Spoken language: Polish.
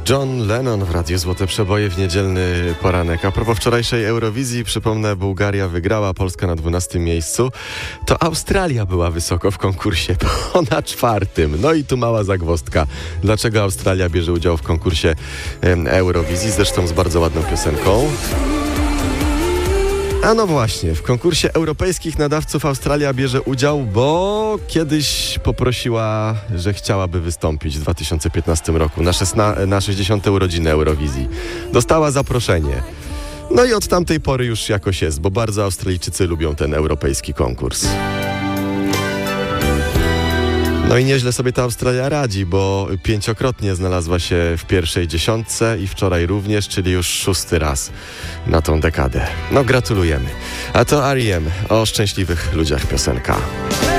John Lennon w Radiu Złote Przeboje w niedzielny poranek. A propos wczorajszej Eurowizji, przypomnę, Bułgaria wygrała, Polska na 12 miejscu. To Australia była wysoko w konkursie, bo na 4. No i tu mała zagwozdka. Dlaczego Australia bierze udział w konkursie Eurowizji? Zresztą z bardzo ładną piosenką. A no właśnie, w konkursie europejskich nadawców Australia bierze udział, bo kiedyś poprosiła, że chciałaby wystąpić w 2015 roku na 60. urodziny Eurowizji. Dostała zaproszenie. No i od tamtej pory już jakoś jest, bo bardzo Australijczycy lubią ten europejski konkurs. No i nieźle sobie ta Australia radzi, bo 5-krotnie znalazła się w pierwszej 10 i wczoraj również, czyli już 6. raz na tą dekadę. No gratulujemy. A to R.E.M. o szczęśliwych ludziach piosenka.